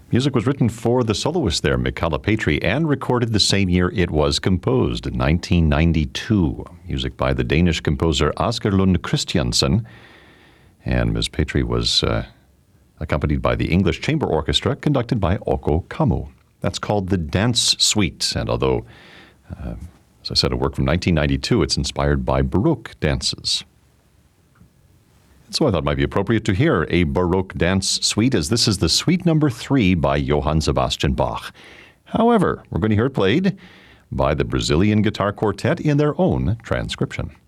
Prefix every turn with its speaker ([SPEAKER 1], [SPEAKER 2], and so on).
[SPEAKER 1] Music was written for the soloist there, Michala Petri, and recorded the same year it was composed, in 1992. Music by the Danish composer Asger Lund Christiansen. And Ms. Petri was accompanied by the English Chamber Orchestra, conducted by Oko Kamu. That's called the Dance Suite. And although, as I said, a work from 1992, it's inspired by Baroque dances. So I thought it might be appropriate to hear a Baroque dance suite, as this is the Suite Number 3 by Johann Sebastian Bach. However, we're going to hear it played by the Brazilian Guitar Quartet in their own transcription.